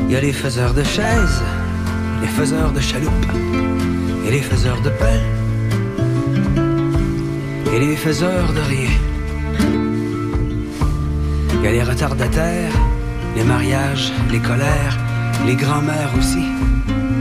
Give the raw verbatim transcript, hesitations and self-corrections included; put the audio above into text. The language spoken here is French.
Il y a les faiseurs de chaises, les faiseurs de chaloupes, et les faiseurs de pain, et les faiseurs de rien. Il y a les retardataires, les mariages, les colères, les grands-mères aussi.